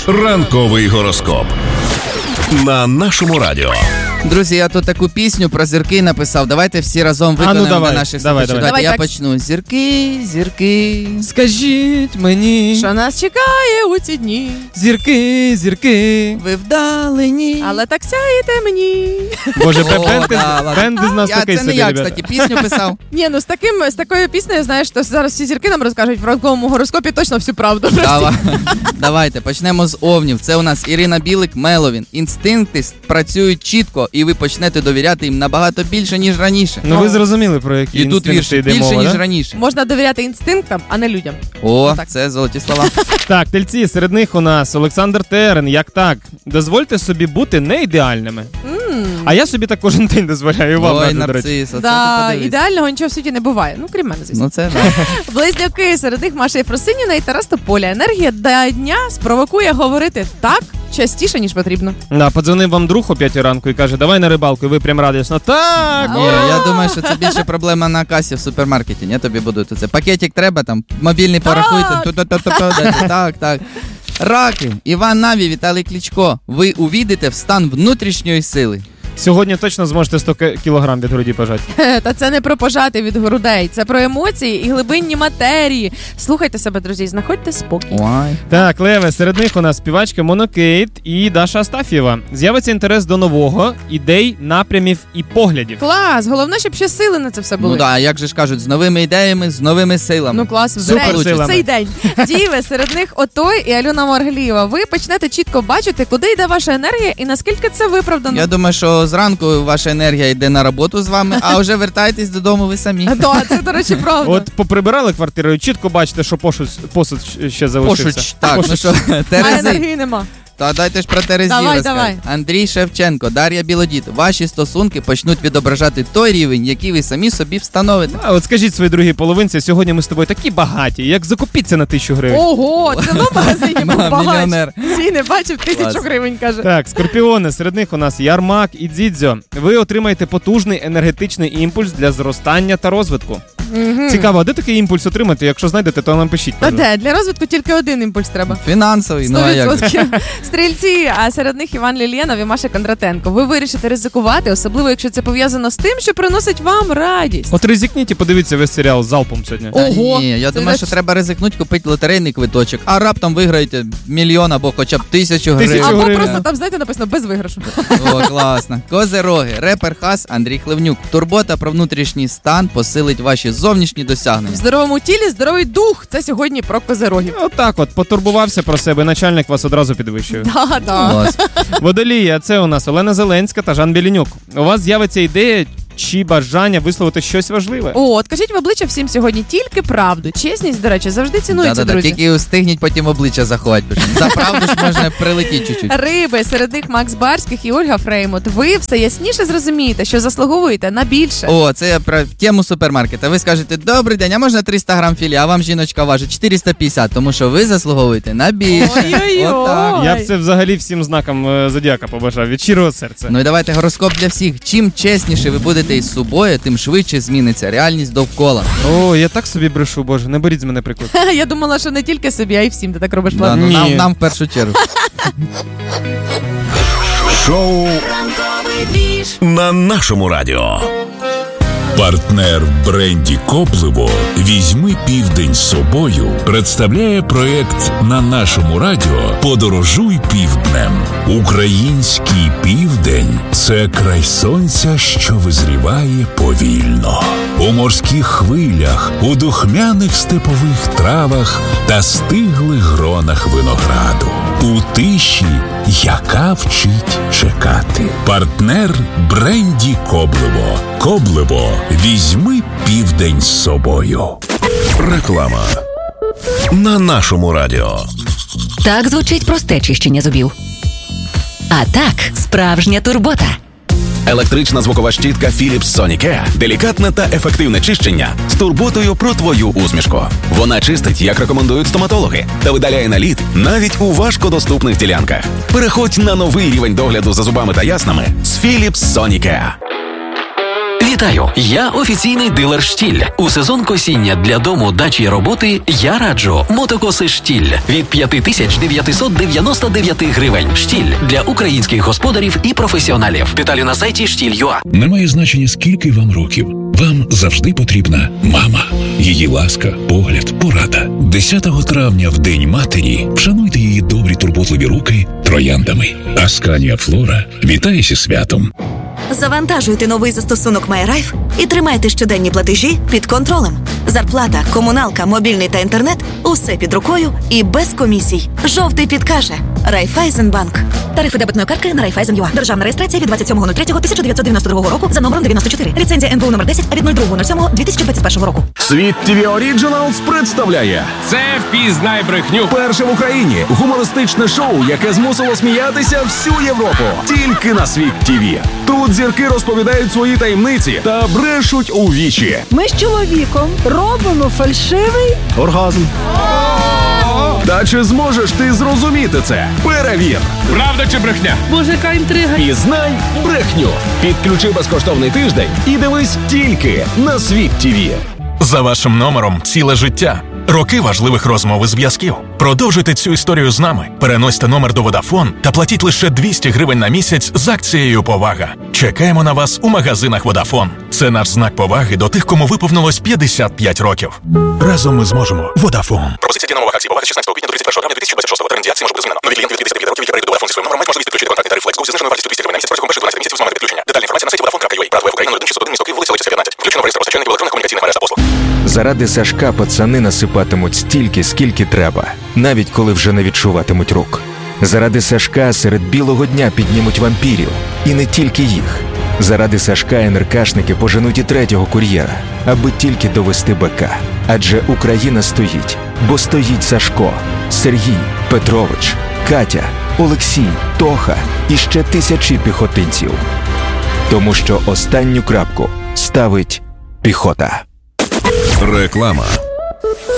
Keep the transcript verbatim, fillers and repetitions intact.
Ранковий гороскоп на нашому радіо. Друзі, я тут таку пісню про зірки написав. Давайте всі разом виконаємо ну, давай, для наших давай, слухачів. давай. Давайте я Давай, почну. Зірки, зірки, Скажіть мені, Що нас чекає у ці дні? зірки, зірки. ви вдалині. Але так сяєте мені. Боже, О, бенд да, ладно. бенд з нас Я, такий це не собі, я, ребята. кстати, пісню писав. Ні, ну з таким, з такою піснею, знаєш, то зараз всі зірки нам розкажуть в ранковому гороскопі точно всю правду. Давай. Давайте, почнемо з овнів. Це у нас Ірина Білик, Меловін. Інстинкти працюють чітко, і ви почнете довіряти їм набагато більше, ніж раніше. Ну ви зрозуміли, про які І тут інстинкти вірш йде більше, мова, ніж да? раніше. Можна довіряти інстинктам, а не людям. О, Отак. це золоті слова. Так, тельці, серед них у нас Олександр Терен. Як так? Дозвольте собі бути не ідеальними. М. А я собі так кожен день дозволяю вам, Ой, Надя, до речі. нарцис, оце Да, ти подивись. ідеального нічого в світі не буває. Ну, крім мене, звісно. Ну це да. Близнюки, серед них Маша Єфросиніна і Тарас Тополя. Енергія до дня спровокує говорити так частіше, ніж потрібно. Да, подзвонив вам друг о п'ятій ранку і каже, давай на рибалку, і ви прям радісно. Так! Ні, я думаю, що це більше проблема на касі в супермаркеті. Ні, тобі будуть оце. Пакетик треба, там, мобільний порахуйте. Ту-ту-ту-ту-ту, дайте. Так, так. Раки, Іван Наві, Віталій Кличко. Ви увійдете в стан внутрішньої сили. Сьогодні точно зможете сто кілограм від груді пожати. Та це не про пожати від грудей, це про емоції і глибинні матерії. Слухайте себе, друзі, знаходьте спокій. Ой. Так, Леве, серед них у нас співачка Монокейт і Даша Астаф'єва. З'явиться інтерес до нового, ідей, напрямів і поглядів. Клас, головне, щоб ще сили на це все були. Ну да, як же ж кажуть, з новими ідеями, з новими силами. Ну клас, Супер в силами. цей день. Діви, серед них Отой і Альона Маргалієва. Ви почнете чітко бачити, куди йде ваша енергія і наскільки це виправдано. Я думаю, що зранку ваша енергія йде на роботу з вами, а вже вертаєтесь додому ви самі. Да, це, до речі, правда. От поприбирали квартиру, чітко бачите, що посуд, посуд ще залишився. Пошуч. Так, Пошуч. ну що, А Терези. енергії нема. Та дайте ж про Терезів Давай, розкажу. давай. Андрій Шевченко, Дар'я Білодід. Ваші стосунки почнуть відображати той рівень, який ви самі собі встановите. А от скажіть своїй другій половинці, сьогодні ми з тобою такі багаті, як закупіться на тисячу гривень. Ого, це в магазині був Мам, багач. мільйонер. Ціни бачив, тисячу Клас. гривень, каже. Так, скорпіони, серед них у нас Ярмак і Дзідзьо. Ви отримаєте потужний енергетичний імпульс для зростання та розвитку. Мгм. Цікаво, а де такий імпульс отримати? Якщо знайдете, то нам пишіть. Та кажу. де? Для розвитку тільки один імпульс треба. Фінансовий, ну а як? сто відсотків. Стрільці, а серед них Іван Лілєнов і Маша Кондратенко. Ви вирішите ризикувати, особливо якщо це пов'язано з тим, що приносить вам радість. От ризикніть і подивіться весь серіал залпом сьогодні. О, Та Ого. ні, я Це думаю, значить- що треба ризикнути, купити лотерейний квиточок, а раптом виграєте мільйон або хоча б тисячу Тисячу гривень. Або гривень. просто там, знаєте, написано без виграшу. О, класно. Козероги, репер Хас, Андрій Хливнюк. Турбота про внутрішній стан посилить ваші зовнішні В досягнення. здоровому тілі здоровий дух. Це сьогодні про козерогів. Отак от, потурбувався про себе, начальник вас одразу підвищує. Да, да. Клас. Водолії, а це у нас Олена Зеленська та Жан Білінюк. У вас з'явиться ідея чи бажання висловити щось важливе. О, от кажіть в обличчя всім сьогодні тільки правду. Чесність, до речі, завжди цінується, Да-да-да, друзі. тільки встигніть потім обличчя заховати. бо ж За правду ж можна прилетіти чуть-чуть. Риби, серед них Макс Барських і Ольга Фреймут. Ви все ясніше зрозумієте, що заслуговуєте на більше. О, це я про тему супермаркета. Ви скажете, добрий день, а можна триста грам філе, а вам жіночка важить чотириста п'ятдесят, тому що ви заслуговуєте на більше. Ой-ой-ой. Отак. Я б це взагалі всім знаком е, зодіака побажав, від щирого серця. Ну і давайте гороскоп для всіх. Чим чесніше ви будете із собою, тим швидше зміниться реальність довкола. О, я так собі брешу, боже, не беріть з мене приклад. Я думала, що не тільки собі, а й всім ти так робиш. Да, Ладно. ну, Ні. нам, нам в першу чергу. Шоу на нашому радіо. Партнер в бренді Кобливо «Візьми південь з собою» представляє проект на нашому радіо «Подорожуй півднем». Український південь – це край сонця, що визріває повільно. У морських хвилях, у духмяних степових травах та стиглих гронах винограду. У тиші, яка вчить чекати. Партнер бренді Кобливо. Кобливо. Візьми південь з собою. Реклама на нашому радіо. Так звучить просте чищення зубів. А так, справжня турбота. Електрична звукова щітка Philips Sonicare – делікатне та ефективне чищення з турботою про твою усмішку. Вона чистить, як рекомендують стоматологи, та видаляє наліт навіть у важкодоступних ділянках. Переходь на новий рівень догляду за зубами та яснами з Philips Sonicare. Вітаю! Я офіційний дилер «Штіль». У сезон косіння для дому, дачі і роботи я раджу мотокоси «Штіль» від п'ять тисяч дев'ятсот дев'яносто дев'ять гривень. «Штіль» для українських господарів і професіоналів. Деталі на сайті штіль крапка ю а. Немає значення, скільки вам років. Вам завжди потрібна мама. Її ласка, погляд, порада. десятого травня, в День матері, вшануйте її добрі турботливі руки трояндами. Асканія Флора вітає зі святом. Завантажуйте новий застосунок MyRife і тримайте щоденні платежі під контролем. Зарплата, комуналка, мобільний та інтернет – усе під рукою і без комісій. Жовтий підкаже. Райфайзенбанк. Тарифи дебетної картки на Райфайзен крапка ю а. Державна реєстрація від двадцять сьомого тисяча дев'ятсот дев'яносто другого року за номером дев'яносто чотири. Ліцензія ен бе у номер десять від другого сьомого дві тисячі двадцять першого року. Світ ті ві Originals представляє Це «Впізнай брехню». перше в Україні гумористичне шоу, яке змусило сміятися всю Європу. Тільки на Світ ті ві. Тут зірки розповідають свої таємниці та брешуть у вічі. Ми з чоловіком робимо фальшивий Оргазм. Та чи зможеш ти зрозуміти це? Перевір! Правда чи брехня? Боже, яка інтрига. Пізнай брехню. Підключи безкоштовний тиждень і дивись тільки на Світ ті ві. За вашим номером ціле життя. Роки важливих розмов і зв'язків. Продовжуйте цю історію з нами. Переносьте номер до Vodafone та платіть лише двісті гривень на місяць з акцією «Повага». Чекаємо на вас у магазинах Vodafone. Це наш знак поваги до тих, кому виповнилось п'ятдесят п'ять років. Разом ми зможемо. Vodafone. Пропозиція дія нових акцій «Повага» з шістнадцятого квітня до тридцять першого травня дві тисячі двадцять шостого. Термін дії акції може бути змінено. Нові клієнти від п'ятдесят п'ять років, які перейдуть до Vodafone зі своїм номером, мають можливість підключити контактний тариф Flex Go зі зниженою вартістю двісті гривень на місяць протягом перших дванадцяти місяців з моменту підключення. Детальна інформація на сайті vodafone крапка ю а. Брат Україна нуль один шістсот один місто Київ, вулиця Лисицька, п'ятнадцять. Включено в реєстр постачальників електронних комунікаційних мереж та послуг. Заради Сашка пацани насипатимуть стільки, скільки треба, навіть коли вже не відчуватимуть рук. Заради Сашка серед білого дня піднімуть вампірів. І не тільки їх. Заради Сашка НРКшники поженуть і третього кур'єра, аби тільки довести БК. Адже Україна стоїть, бо стоїть Сашко, Сергій, Петрович, Катя, Олексій, Тоха і ще тисячі піхотинців. Тому що останню крапку ставить піхота. Реклама.